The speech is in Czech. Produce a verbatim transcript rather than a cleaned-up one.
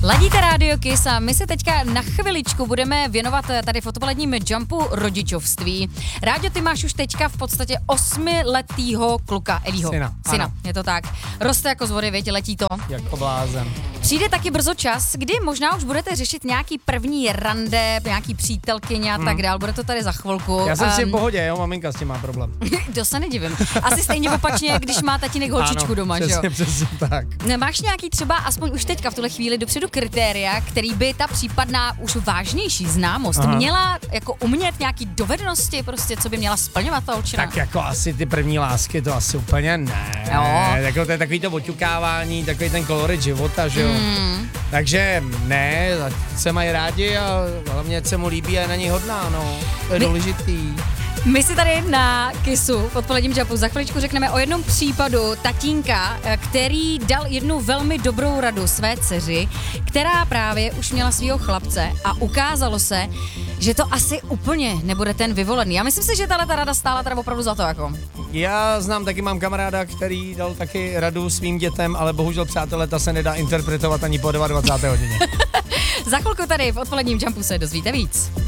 Ladíte Rádio Kiss a my se teďka na chviličku budeme věnovat tady v odpoledním jumpu rodičovství. Ráďo, ty máš už teďka v podstatě osmiletýho kluka, Elího. Syna. Syna, Ano. je to tak. Roste jako z vody, větě, letí to. Jako blázen. Přijde taky brzo čas, kdy možná už budete řešit nějaký první rande, nějaký přítelkyně a tak dál. Bude to tady za chvilku. Já jsem si v Um, pohodě, jo, maminka s tím má problém. to se nedivím. Asi stejně opačně, když má tatínek holčičku Ano, doma, že jo? přesně, přesně tak. Máš nějaký třeba aspoň už teďka v tuhle chvíli dopředu kritéria, který by ta případná už vážnější známost Aha. měla jako umět nějaký dovednosti, prostě co by měla splňovat ta holčina? Tak jako asi ty první lásky, to asi úplně ne. Jo. Jako to je takový to oťukávání, takový ten kolorit života, že jo. Mm. Takže ne, ať se mají rádi a hlavně ať se mu líbí a je na něj hodná, no. To je My- důležitý. My si tady na Kissu v odpoledním jumpu za chviličku řekneme o jednom případu tatínka, který dal jednu velmi dobrou radu své dceři, která právě už měla svýho chlapce a ukázalo se, že to asi úplně nebude ten vyvolený. Já myslím si, že tahle ta rada stála teda opravdu za to jako. Já znám, taky mám kamaráda, který dal taky radu svým dětem, ale bohužel, přátelé, ta se nedá interpretovat ani po dvacáté druhé hodině. Za chvilku tady v odpoledním jumpu se dozvíte víc.